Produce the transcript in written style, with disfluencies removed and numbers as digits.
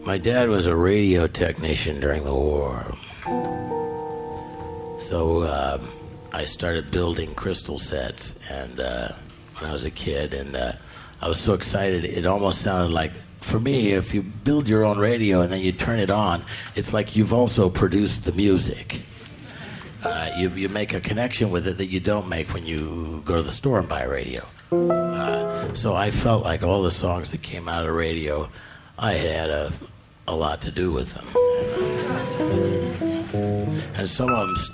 My dad was a radio technician during the war. So I started building crystal sets and when I was a kid, and I was so excited. It almost sounded like, for me, if you build your own radio and then you turn it on, it's like you've also produced the music. You make a connection with it that you don't make when you go to the store and buy a radio. So I felt like all the songs that came out of the radio, I had a lot to do with them. And some of them